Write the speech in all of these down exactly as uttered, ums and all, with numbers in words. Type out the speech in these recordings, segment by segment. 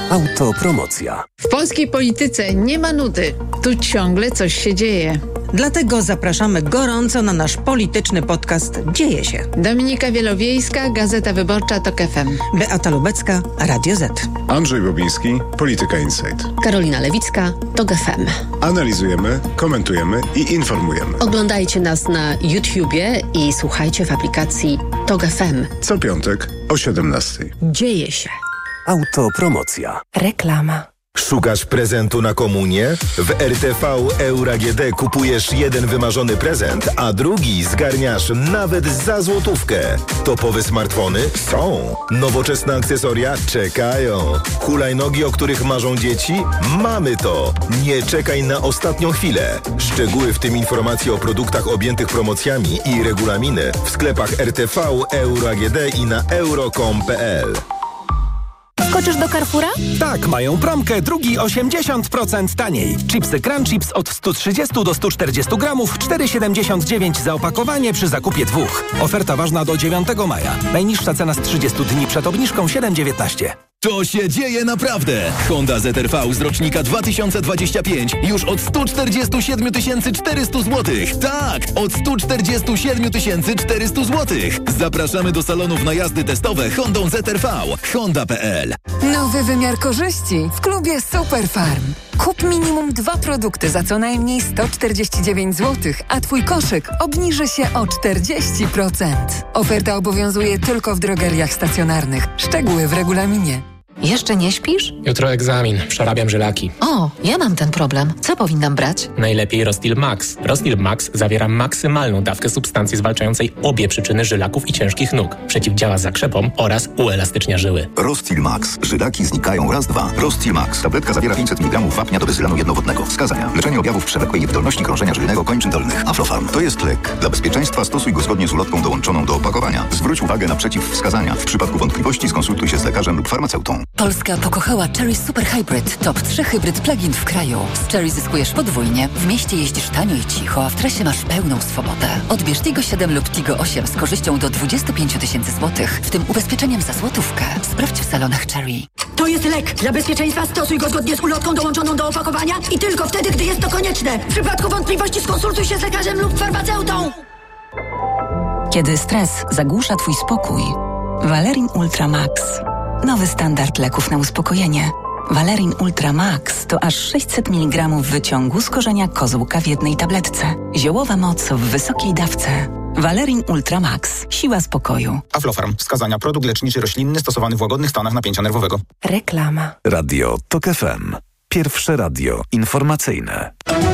Autopromocja. W polskiej polityce nie ma nudy. Tu ciągle coś się dzieje. Dlatego zapraszamy gorąco na nasz polityczny podcast Dzieje się. Dominika Wielowiejska, Gazeta Wyborcza, TOK F M. Beata Lubecka, Radio Z. Andrzej Bobiński, Polityka Insight. Karolina Lewicka, TOK F M. Analizujemy, komentujemy i informujemy. Oglądajcie nas na YouTubie i słuchajcie w aplikacji TOK F M. Co piątek o siedemnastej. Dzieje się. Autopromocja. Reklama. Szukasz prezentu na komunię? W R T V Euro A G D kupujesz jeden wymarzony prezent, a drugi zgarniasz nawet za złotówkę. Topowe smartfony? Są. Nowoczesne akcesoria? Czekają. Hulajnogi, o których marzą dzieci? Mamy to. Nie czekaj na ostatnią chwilę. Szczegóły, w tym informacje o produktach objętych promocjami i regulaminy w sklepach R T V Euro A G D i na euro kropka com kropka p l. Skoczysz do Carrefoura? Tak, mają promkę, drugi osiemdziesiąt procent taniej. Chipsy Crunchips od sto trzydzieści do stu czterdziestu gramów, cztery siedemdziesiąt dziewięć za opakowanie przy zakupie dwóch. Oferta ważna do dziewiątego maja. Najniższa cena z trzydziestu dni przed obniżką siedem dziewiętnaście. To się dzieje naprawdę! Honda Z R V z rocznika dwa tysiące dwudziestego piątego już od sto czterdzieści siedem tysięcy czterysta złotych. Tak, od sto czterdzieści siedem tysięcy czterysta złotych. Zapraszamy do salonów na jazdy testowe Hondą Z R V. Honda kropka p l. Nowy wymiar korzyści w klubie Superfarm. Kup minimum dwa produkty za co najmniej sto czterdzieści dziewięć złotych, a Twój koszyk obniży się o czterdzieści procent. Oferta obowiązuje tylko w drogeriach stacjonarnych. Szczegóły w regulaminie. Jeszcze nie śpisz? Jutro egzamin. Przerabiam żylaki. O, ja mam ten problem. Co powinnam brać? Najlepiej Rostil Max. Rostil Max zawiera maksymalną dawkę substancji zwalczającej obie przyczyny żylaków i ciężkich nóg. Przeciwdziała zakrzepom oraz uelastycznia żyły. Rostil Max. Żylaki znikają raz, dwa. Rostil Max. Tabletka zawiera pięćset miligramów wapnia do bezylanu jednowodnego. Wskazania. Leczenie objawów przewlekłej niewydolności krążenia żylnego kończyn dolnych. Aflofarm. To jest lek. Dla bezpieczeństwa stosuj go zgodnie z ulotką dołączoną do opakowania. Zwróć uwagę na przeciwwskazania. W przypadku wątpliwości skonsultuj się z lekarzem lub farmaceutą. Polska pokochała Chery Super Hybrid, top trzy hybryd plug-in w kraju. Z Chery zyskujesz podwójnie. W mieście jeździsz tanio i cicho, a w trasie masz pełną swobodę. Odbierz Tigo siedem lub Tigo osiem z korzyścią do dwudziestu pięciu tysięcy złotych, w tym ubezpieczeniem za złotówkę. Sprawdź w salonach Chery. To jest lek. Dla bezpieczeństwa stosuj go zgodnie z ulotką dołączoną do opakowania i tylko wtedy, gdy jest to konieczne. W przypadku wątpliwości skonsultuj się z lekarzem lub farmaceutą. Kiedy stres zagłusza Twój spokój, Valerin Ultra Max. Nowy standard leków na uspokojenie. Valerin Ultra Max to aż sześćset miligramów wyciągu z korzenia kozłka w jednej tabletce. Ziołowa moc w wysokiej dawce. Valerin Ultra Max. Siła spokoju. Aflofarm. Wskazania. Produkt leczniczy roślinny stosowany w łagodnych stanach napięcia nerwowego. Reklama. Radio TOK F M. Pierwsze radio informacyjne.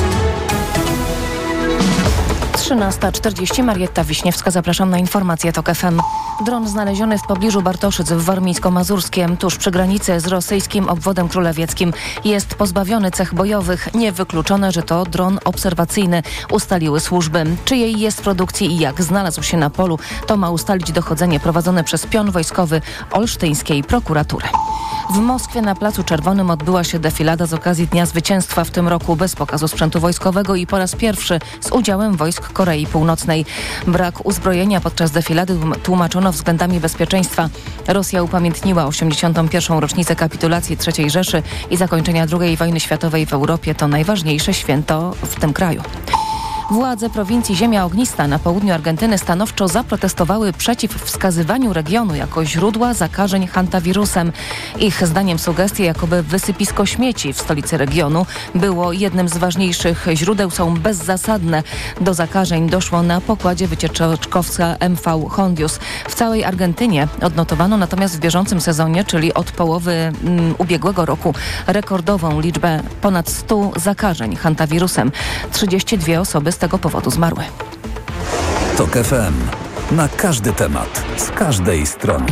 trzynasta czterdzieści. Marietta Wiśniewska, zapraszam na informacje TOK F M. Dron znaleziony w pobliżu Bartoszyc w Warmińsko-Mazurskiem, tuż przy granicy z rosyjskim obwodem królewieckim, jest pozbawiony cech bojowych. Niewykluczone, że to dron obserwacyjny, ustaliły służby. Czyjej jest produkcji i jak znalazł się na polu, to ma ustalić dochodzenie prowadzone przez pion wojskowy olsztyńskiej prokuratury. W Moskwie na Placu Czerwonym odbyła się defilada z okazji Dnia Zwycięstwa w tym roku bez pokazu sprzętu wojskowego i po raz pierwszy z udziałem wojsk Korei Północnej. Brak uzbrojenia podczas defilady tłumaczono względami bezpieczeństwa. Rosja upamiętniła osiemdziesiątą pierwszą rocznicę kapitulacji trzeciej Rzeszy i zakończenia drugiej wojny światowej w Europie. To najważniejsze święto w tym kraju. Władze prowincji Ziemia Ognista na południu Argentyny stanowczo zaprotestowały przeciw wskazywaniu regionu jako źródła zakażeń hantawirusem. Ich zdaniem sugestie, jakoby wysypisko śmieci w stolicy regionu było jednym z ważniejszych źródeł, są bezzasadne. Do zakażeń doszło na pokładzie wycieczkowca M V Hondius. W całej Argentynie odnotowano natomiast w bieżącym sezonie, czyli od połowy mm, ubiegłego roku, rekordową liczbę ponad stu zakażeń hantawirusem. trzydzieści dwie osoby z tego powodu zmarły. TOK F M. Na każdy temat, z każdej strony.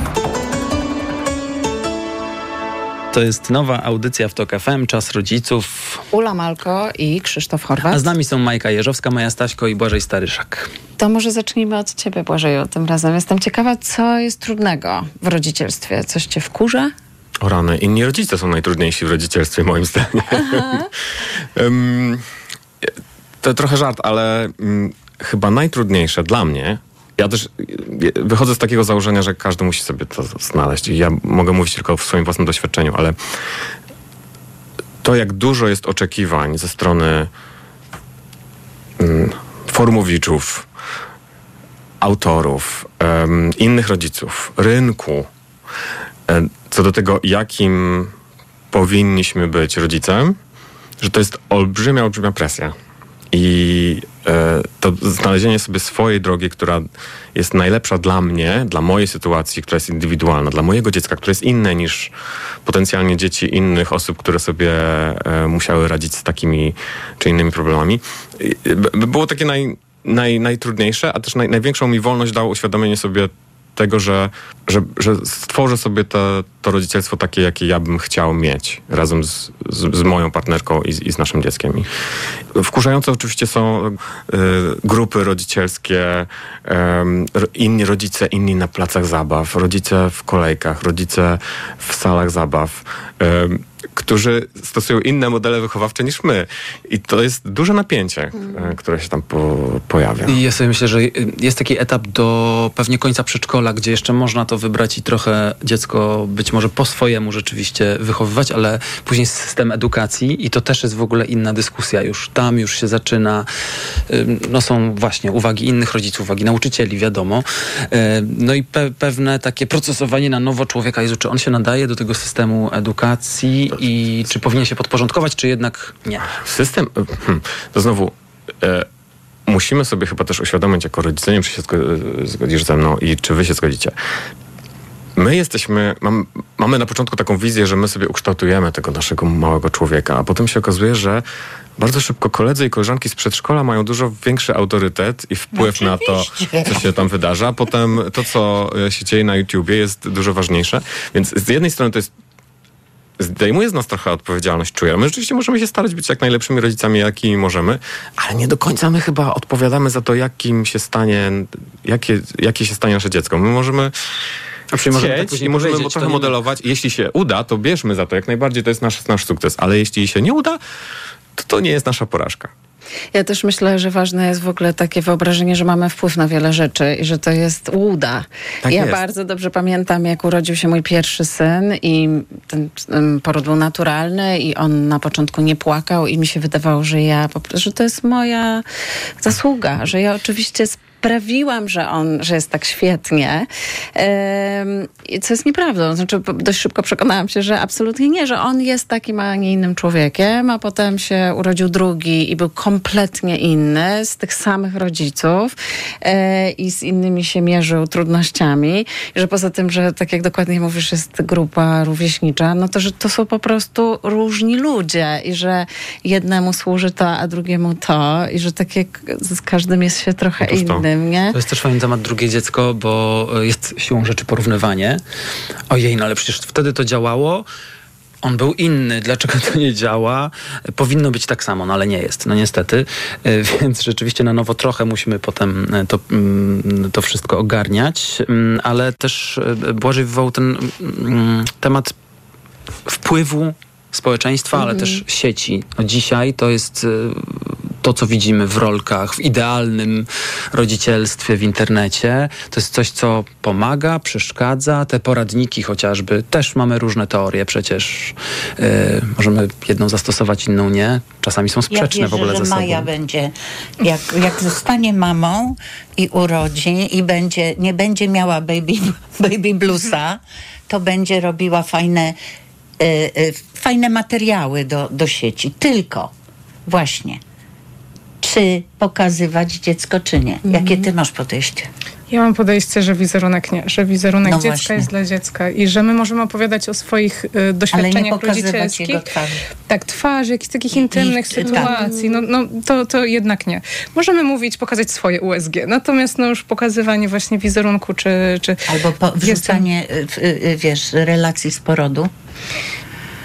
To jest nowa audycja w TOK F M, Czas Rodziców. Ula Malko i Krzysztof Horwat. A z nami są Majka Jeżowska, Maja Staśko i Błażej Staryszak. To może zacznijmy od ciebie, Błażeju, tym razem. Jestem ciekawa, co jest trudnego w rodzicielstwie. Coś cię wkurza? O rany, inni rodzice są najtrudniejsi w rodzicielstwie, moim zdaniem. um, to trochę żart, ale um, chyba najtrudniejsze dla mnie ja też wychodzę z takiego założenia, że każdy musi sobie to znaleźć. I ja mogę mówić tylko o swoim własnym doświadczeniu, ale to, jak dużo jest oczekiwań ze strony mm, formowiczów, autorów, um, innych rodziców, rynku, um, co do tego, jakim powinniśmy być rodzicem, że to jest olbrzymia, olbrzymia presja. I e, to znalezienie sobie swojej drogi, która jest najlepsza dla mnie, dla mojej sytuacji, która jest indywidualna, dla mojego dziecka, które jest inne niż potencjalnie dzieci innych osób, które sobie e, musiały radzić z takimi czy innymi problemami. I, było takie naj, naj, najtrudniejsze, a też naj, największą mi wolność dało uświadomienie sobie tego, że, że, że stworzę sobie to, to rodzicielstwo takie, jakie ja bym chciał mieć razem z, z, z moją partnerką i z, i z naszym dzieckiem. I wkurzające oczywiście są y, grupy rodzicielskie, y, inni rodzice, inni na placach zabaw, rodzice w kolejkach, rodzice w salach zabaw, y, którzy stosują inne modele wychowawcze niż my. I to jest duże napięcie, mm. które się tam po, pojawia. I ja sobie myślę, że jest taki etap do pewnie końca przedszkola, gdzie jeszcze można to wybrać i trochę dziecko być może po swojemu rzeczywiście wychowywać, ale później system edukacji i to też jest w ogóle inna dyskusja już. Tam już się zaczyna, no są właśnie uwagi innych rodziców, uwagi nauczycieli, wiadomo. No i pe- pewne takie procesowanie na nowo człowieka. Jezu, czy on się nadaje do tego systemu edukacji i czy powinien się podporządkować, czy jednak nie? System, hmm, to znowu e, musimy sobie chyba też uświadomić jako rodzice, nie wiem, czy się zgodzisz ze mną i czy wy się zgodzicie. My jesteśmy, mam, mamy na początku taką wizję, że my sobie ukształtujemy tego naszego małego człowieka, a potem się okazuje, że bardzo szybko koledzy i koleżanki z przedszkola mają dużo większy autorytet i wpływ no, na to, co się tam wydarza. Potem to, co się dzieje na YouTubie, jest dużo ważniejsze. Więc z jednej strony to jest zdejmuje z nas trochę odpowiedzialność, czuję. My rzeczywiście możemy się starać być jak najlepszymi rodzicami, jakimi możemy, ale nie do końca my chyba odpowiadamy za to, jakim się stanie, jakie, jakie się stanie nasze dziecko. My możemy chcieć i możemy to trochę modelować. Jeśli się uda, to bierzmy za to. Jak najbardziej to jest nasz, nasz sukces. Ale jeśli się nie uda, to to nie jest nasza porażka. Ja też myślę, że ważne jest w ogóle takie wyobrażenie, że mamy wpływ na wiele rzeczy i że to jest łuda. Tak ja jest. Bardzo dobrze pamiętam, jak urodził się mój pierwszy syn i ten um, poród był naturalny i on na początku nie płakał i mi się wydawało, że ja po prostu, że to jest moja zasługa, że ja oczywiście sprawiłam, że on, że jest tak świetnie. Yy, co jest nieprawdą. Znaczy, dość szybko przekonałam się, że absolutnie nie, że on jest takim, a nie innym człowiekiem, a potem się urodził drugi i był kompletnie inny, z tych samych rodziców yy, i z innymi się mierzył trudnościami. I że poza tym, że tak jak dokładnie mówisz, jest grupa rówieśnicza, no to, że to są po prostu różni ludzie i że jednemu służy to, a drugiemu to i że tak jak z każdym jest się trochę innym. Nie? To jest też fajny temat, drugie dziecko, bo jest siłą rzeczy porównywanie. Ojej, no ale przecież wtedy to działało. On był inny. Dlaczego to nie działa? Powinno być tak samo, no ale nie jest. No niestety. Więc rzeczywiście na nowo trochę musimy potem to, to wszystko ogarniać. Ale też Błażej wywołał ten temat wpływu społeczeństwa, ale mm. też sieci. No dzisiaj to jest to, co widzimy w rolkach, w idealnym rodzicielstwie w internecie. To jest coś, co pomaga, przeszkadza. Te poradniki chociażby, też mamy różne teorie przecież. Yy, możemy jedną zastosować, inną nie. Czasami są sprzeczne ja wierzę, w ogóle że ze sobą. Maja będzie, jak, jak zostanie mamą i urodzi i będzie, nie będzie miała baby, baby bluesa, to będzie robiła fajne Yy, yy, fajne materiały do, do sieci. Tylko właśnie czy pokazywać dziecko, czy nie. Mm. Jakie ty masz podejście? Ja mam podejście, że wizerunek nie, że wizerunek no dziecka właśnie. jest dla dziecka i że my możemy opowiadać o swoich y, doświadczeniach ale nie pokazywać rodzicielskich. jego twarzy. Tak, twarzy, jakichś takich intymnych I, sytuacji. No, no to, to jednak nie. Możemy mówić, pokazać swoje U S G, natomiast no już pokazywanie właśnie wizerunku, czy... czy albo po, wrzucanie, jestem... wiesz, relacji z porodu.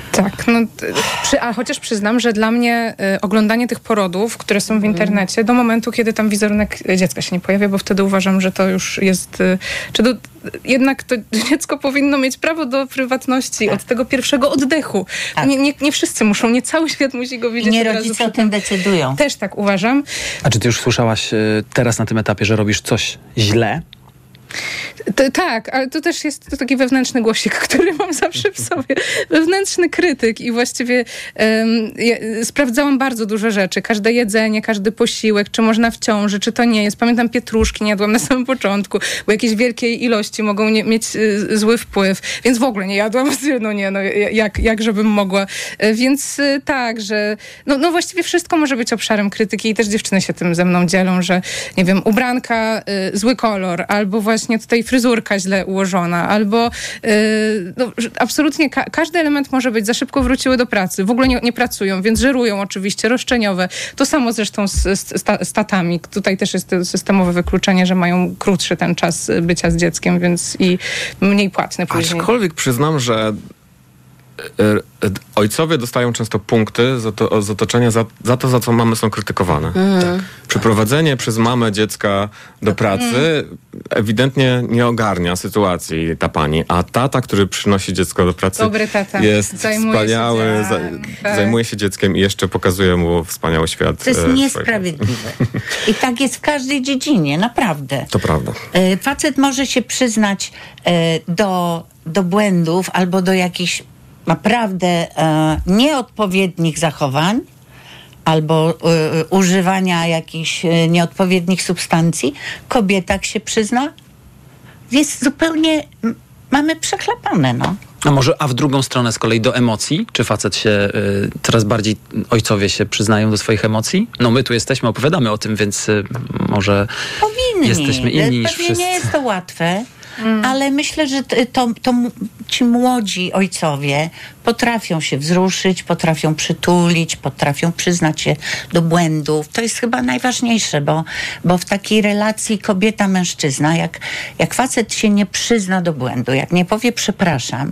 Tak, no, przy, a chociaż przyznam, że dla mnie y, oglądanie tych porodów, które są w internecie, do momentu, kiedy tam wizerunek dziecka się nie pojawia, bo wtedy uważam, że to już jest... Y, czy do, jednak to dziecko powinno mieć prawo do prywatności tak. od tego pierwszego oddechu. Tak. Nie, nie, nie wszyscy muszą, nie cały świat musi go widzieć. I nie rodzice o tym decydują. Też tak uważam. A czy ty już słyszałaś y, teraz na tym etapie, że robisz coś źle? To, tak, ale to też jest to taki wewnętrzny głosik, który mam zawsze w sobie. Wewnętrzny krytyk i właściwie um, ja sprawdzałam bardzo dużo rzeczy. Każde jedzenie, każdy posiłek, czy można w ciąży, czy to nie jest. Pamiętam pietruszki, nie jadłam na samym początku, bo jakieś wielkiej ilości mogą nie, mieć y, zły wpływ, więc w ogóle nie jadłam. No nie, no jak, jak żebym mogła. Więc y, tak, że no, no właściwie wszystko może być obszarem krytyki i też dziewczyny się tym ze mną dzielą, że nie wiem, ubranka, y, zły kolor, albo właśnie tutaj fryzurka źle ułożona, albo yy, no, absolutnie ka- każdy element może być. Za szybko wróciły do pracy, w ogóle nie, nie pracują, więc żerują oczywiście, roszczeniowe. To samo zresztą z, z, z tatami. Tutaj też jest systemowe wykluczenie, że mają krótszy ten czas bycia z dzieckiem, więc i mniej płatny później. Aczkolwiek przyznam, że ojcowie dostają często punkty z, to, z otoczenia za, za to, za co mamy są krytykowane. Mm. Tak. Przyprowadzenie przez mamę dziecka do pracy mm. ewidentnie nie ogarnia sytuacji ta pani, a tata, który przynosi dziecko do pracy Dobry tata. jest zajmuje wspaniały, się za, tak. zajmuje się dzieckiem i jeszcze pokazuje mu wspaniały świat. To jest e, niesprawiedliwe. I tak jest w każdej dziedzinie, naprawdę. To prawda. E, facet może się przyznać e, do, do błędów albo do jakichś naprawdę e, nieodpowiednich zachowań albo e, używania jakichś e, nieodpowiednich substancji, kobieta się przyzna, jest zupełnie, m, mamy przechlapane, no. A może, a w drugą stronę z kolei do emocji? Czy facet się, y, coraz bardziej ojcowie się przyznają do swoich emocji? No my tu jesteśmy, opowiadamy o tym, więc y, może powinni. Jesteśmy inni niż Pewnie wszyscy. Nie jest to łatwe. Mm. Ale myślę, że to, to ci młodzi ojcowie potrafią się wzruszyć, potrafią przytulić, potrafią przyznać się do błędów. To jest chyba najważniejsze, bo, bo w takiej relacji kobieta-mężczyzna, jak, jak facet się nie przyzna do błędu, jak nie powie przepraszam,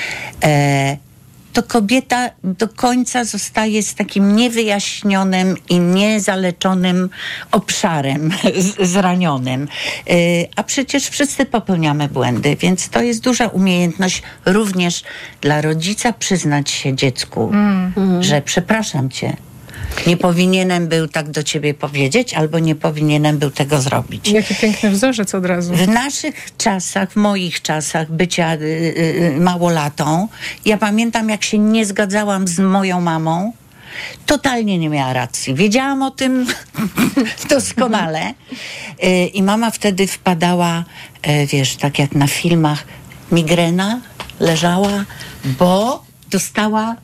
e, to kobieta do końca zostaje z takim niewyjaśnionym i niezaleczonym obszarem z, zranionym. Yy, a przecież wszyscy popełniamy błędy, więc to jest duża umiejętność również dla rodzica przyznać się dziecku, mm. że przepraszam cię. Nie powinienem był tak do ciebie powiedzieć, albo nie powinienem był tego zrobić. Jaki piękny wzorzec od razu. W naszych czasach, w moich czasach bycia y, y, małolatą, ja pamiętam, jak się nie zgadzałam z moją mamą, totalnie nie miała racji. Wiedziałam o tym doskonale. Y, I mama wtedy wpadała, y, wiesz, tak jak na filmach, migrena, leżała, bo dostała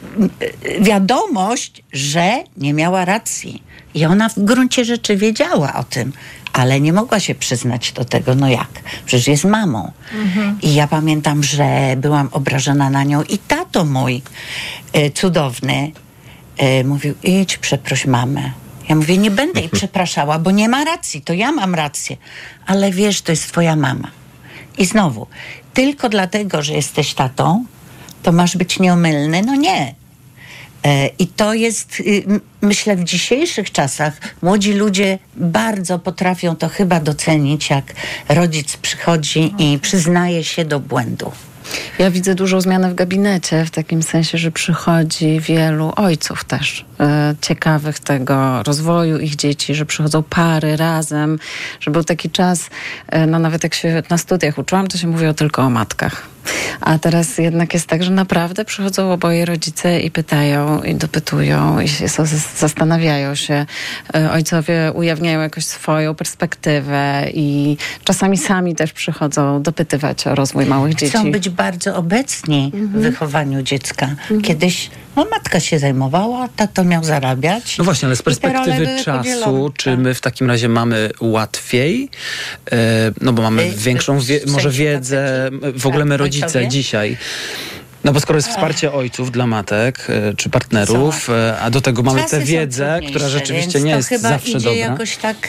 wiadomość, że nie miała racji. I ona w gruncie rzeczy wiedziała o tym, ale nie mogła się przyznać do tego. No jak? Przecież jest mamą. Mhm. I ja pamiętam, że byłam obrażona na nią i tato mój e, cudowny e, mówił, idź przeproś mamę. Ja mówię, nie będę jej przepraszała, bo nie ma racji. To ja mam rację. Ale wiesz, to jest twoja mama. I znowu, tylko dlatego, że jesteś tatą, to masz być nieomylny? No nie. E, I to jest, y, myślę, w dzisiejszych czasach młodzi ludzie bardzo potrafią to chyba docenić, jak rodzic przychodzi i przyznaje się do błędu. Ja widzę dużą zmianę w gabinecie, w takim sensie, że przychodzi wielu ojców też e, ciekawych tego rozwoju ich dzieci, że przychodzą pary razem, że był taki czas, e, no nawet jak się na studiach uczyłam, to się mówiło tylko o matkach. A teraz jednak jest tak, że naprawdę przychodzą oboje rodzice i pytają, i dopytują, i się zastanawiają się. Ojcowie ujawniają jakoś swoją perspektywę i czasami sami też przychodzą dopytywać o rozwój małych dzieci. Chcą być bardzo obecni mhm. w wychowaniu dziecka. Mhm. Kiedyś no, matka się zajmowała, tato miał zarabiać. No właśnie, ale z perspektywy czasu, czy my w takim razie mamy łatwiej? No bo mamy większą, wie, może wiedzę, w ogóle my rodzice dzisiaj. No bo skoro jest wsparcie ojców dla matek czy partnerów, a do tego mamy tę wiedzę, która rzeczywiście nie jest zawsze dobra. Jakoś tak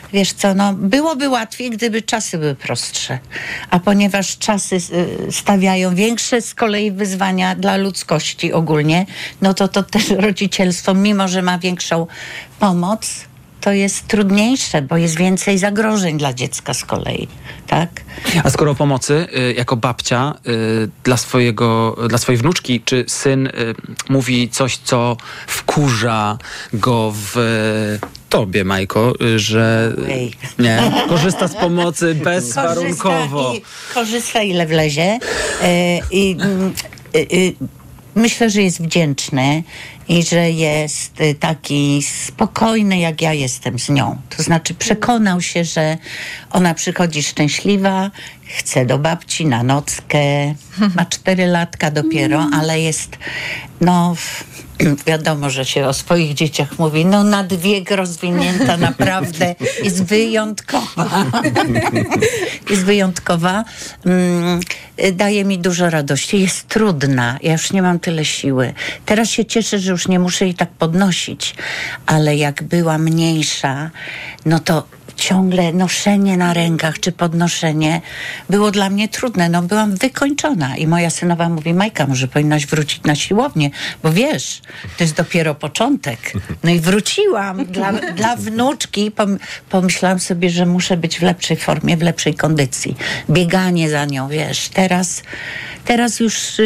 wiesz co, no byłoby łatwiej, gdyby czasy były prostsze. A ponieważ czasy y, stawiają większe z kolei wyzwania dla ludzkości ogólnie, no to to też rodzicielstwo, mimo że ma większą pomoc, to jest trudniejsze, bo jest więcej zagrożeń dla dziecka z kolei, tak? A skoro o pomocy, y, jako babcia y, dla, swojego, dla swojej wnuczki, czy syn y, mówi coś, co wkurza go w y, tobie, Majko, y, że Ej. nie, korzysta z pomocy bezwarunkowo. Korzysta, i, korzysta ile wlezie. Y, i, y, y, myślę, że jest wdzięczny i że jest taki spokojny, jak ja jestem z nią. To znaczy przekonał się, że ona przychodzi szczęśliwa, chce do babci na nockę, ma cztery latka dopiero, ale jest, no wiadomo, że się o swoich dzieciach mówi, no nad wiek rozwinięta, naprawdę jest wyjątkowa. Jest wyjątkowa. Mm, daje mi dużo radości. Jest trudna. Ja już nie mam tyle siły. Teraz się cieszę, że już nie muszę jej tak podnosić, ale jak była mniejsza, no to ciągle noszenie na rękach czy podnoszenie było dla mnie trudne. No byłam wykończona i moja synowa mówi, Majka, może powinnaś wrócić na siłownię, bo wiesz, to jest dopiero początek. No i wróciłam dla, dla wnuczki. Pom- pomyślałam sobie, że muszę być w lepszej formie, w lepszej kondycji. Bieganie za nią, wiesz, teraz Teraz już y,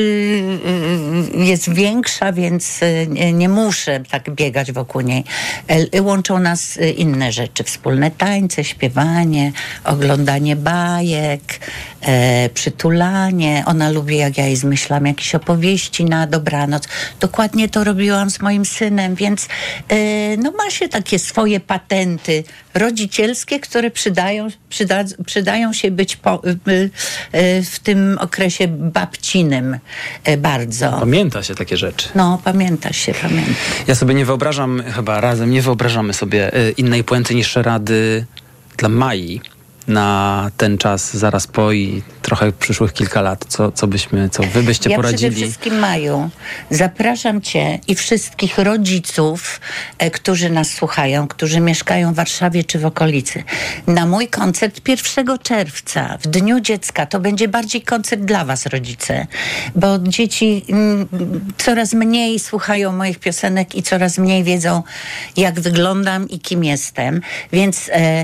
y, jest większa, więc y, nie muszę tak biegać wokół niej. Y, łączą nas y, inne rzeczy. Wspólne tańce, śpiewanie, oglądanie bajek, y, przytulanie. Ona lubi, jak ja jej zmyślam jakieś opowieści na dobranoc. Dokładnie to robiłam z moim synem, więc y, no ma się takie swoje patenty rodzicielskie, które przydają, przyda, przydają się być po, y, y, w tym okresie babcinym y, bardzo. Pamięta się takie rzeczy. No, pamięta się, pamięta. Ja sobie nie wyobrażam, chyba razem nie wyobrażamy sobie y, innej puenty niż rady dla Mai na ten czas zaraz po i trochę przyszłych kilka lat. Co, co byśmy, co wy byście ja poradzili? Ja przede wszystkim, Maju, zapraszam cię i wszystkich rodziców, e, którzy nas słuchają, którzy mieszkają w Warszawie czy w okolicy, na mój koncert pierwszego czerwca, w Dniu Dziecka. To będzie bardziej koncert dla was, rodzice, bo dzieci m, coraz mniej słuchają moich piosenek i coraz mniej wiedzą, jak wyglądam i kim jestem. Więc e,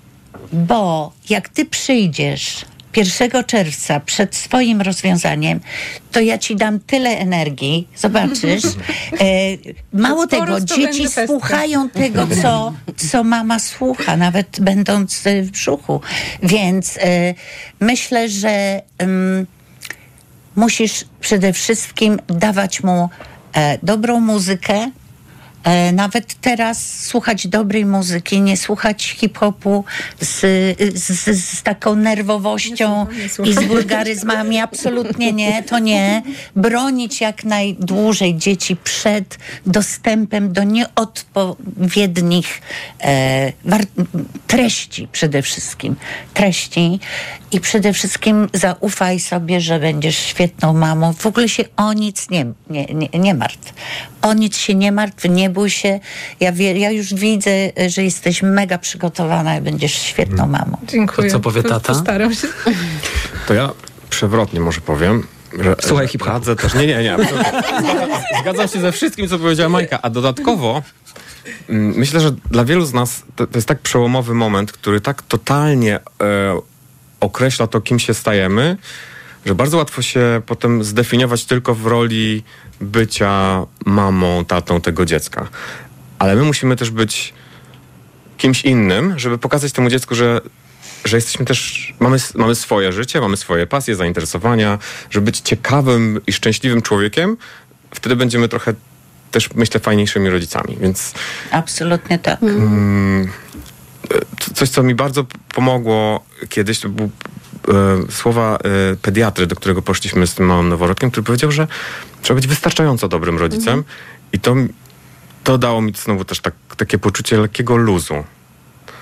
bo jak ty przyjdziesz pierwszego czerwca przed swoim rozwiązaniem, to ja ci dam tyle energii, zobaczysz. E, mało tego, dzieci słuchają tego, co, co mama słucha, nawet będąc w brzuchu. Więc e, myślę, że um, musisz przede wszystkim dawać mu e, dobrą muzykę. E, nawet teraz słuchać dobrej muzyki, nie słuchać hip-hopu z, z, z taką nerwowością nie słucham, nie i z wulgaryzmami. Absolutnie nie, to nie. Bronić jak najdłużej dzieci przed dostępem do nieodpowiednich e, war- treści przede wszystkim. Treści. I przede wszystkim zaufaj sobie, że będziesz świetną mamą. W ogóle się o nic nie, nie, nie, nie martw. O nic się nie martw, nie bój się. Ja, wie, ja już widzę, że jesteś mega przygotowana i będziesz świetną mamą. Dziękuję. To co powie tata? Postaram się. To ja przewrotnie może powiem. Że, Słuchaj hip-hopu. też. Nie, nie, nie. Zgadzam się ze wszystkim, co powiedziała Majka. A dodatkowo myślę, że dla wielu z nas to, to jest tak przełomowy moment, który tak totalnie e, określa to, kim się stajemy, że bardzo łatwo się potem zdefiniować tylko w roli bycia mamą, tatą tego dziecka. Ale my musimy też być kimś innym, żeby pokazać temu dziecku, że, że jesteśmy też, mamy, mamy swoje życie, mamy swoje pasje, zainteresowania, żeby być ciekawym i szczęśliwym człowiekiem. Wtedy będziemy trochę też, myślę, fajniejszymi rodzicami, więc... Absolutnie tak. Mm, coś, co mi bardzo pomogło kiedyś, to był e, słowa e, pediatry, do którego poszliśmy z tym małym noworodkiem, który powiedział, że trzeba być wystarczająco dobrym rodzicem. Mhm. I to, to dało mi znowu też tak, takie poczucie lekkiego luzu.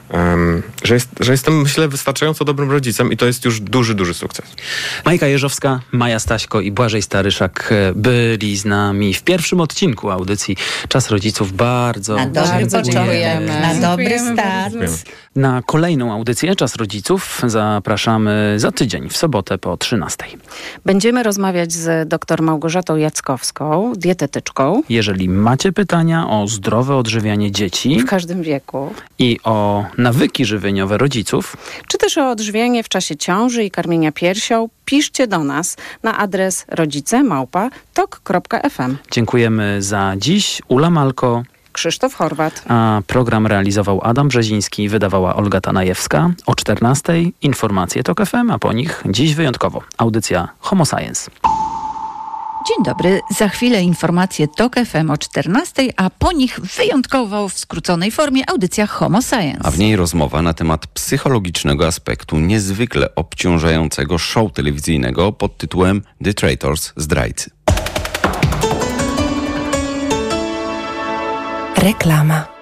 um, że, jest, że jestem, myślę, wystarczająco dobrym rodzicem i to jest już duży, duży sukces. Majka Jeżowska, Maja Staśko i Błażej Staryszak byli z nami w pierwszym odcinku audycji Czas Rodziców. Bardzo, na dobry dziękujemy. Na dobry start. Na kolejną audycję Czas Rodziców zapraszamy za tydzień, w sobotę po trzynastej. Będziemy rozmawiać z dr Małgorzatą Jackowską, dietetyczką. Jeżeli macie pytania o zdrowe odżywianie dzieci w każdym wieku i o nawyki żywieniowe rodziców, czy też o odżywianie w czasie ciąży i karmienia piersią, piszcie do nas na adres rodzice małpa tok kropka f m. Dziękujemy za dziś. Ula Malko, Krzysztof Horwat. A program realizował Adam Brzeziński, wydawała Olga Tanajewska. O czternastej informacje Tok F M, a po nich dziś wyjątkowo audycja Homo Science. Dzień dobry. Za chwilę informacje Tok F M o czternastej, a po nich wyjątkowo w skróconej formie audycja Homo Science. A w niej rozmowa na temat psychologicznego aspektu niezwykle obciążającego show telewizyjnego pod tytułem The Traitors, zdrajcy. Reklama.